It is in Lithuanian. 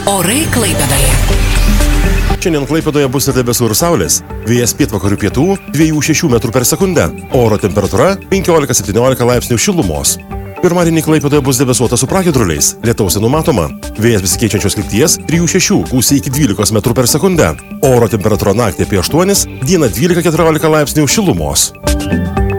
Orai Klaipėdoje. Šiandien Klaipėdoje bus ir debesų ir saulės. Vėjas pietvakarių pietų 2–6 metrų per sekundę. Oro temperatūra 15–17 laipsnių šilumos. Pirmadienį Klaipėdoje bus debesuota su pragiedruliais. Lietaus nenumatoma. Vėjas besikeičiančios krypties 3–6, gūsiai iki 12 metrų per sekundę. Oro temperatūra naktį apie 8, dieną 12–14 laipsnių šilumos.